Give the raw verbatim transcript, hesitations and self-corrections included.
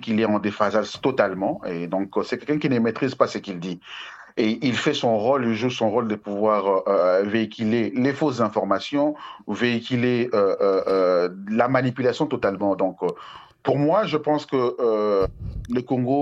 qu'il est en déphasage totalement. Et donc, c'est quelqu'un qui ne maîtrise pas ce qu'il dit. Et il fait son rôle, il joue son rôle de pouvoir euh, véhiculer les fausses informations, véhiculer euh, euh, euh, la manipulation totalement. Donc, euh, pour moi, je pense que euh, le Congo